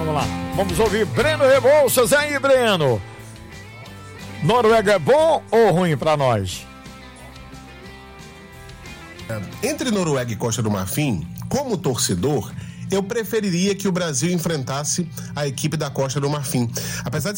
Vamos lá. Vamos ouvir Breno Rebouças. Aí, Breno. Noruega é bom ou ruim pra nós? Entre Noruega e Costa do Marfim, como torcedor, eu preferiria que o Brasil enfrentasse a equipe da Costa do Marfim. Apesar de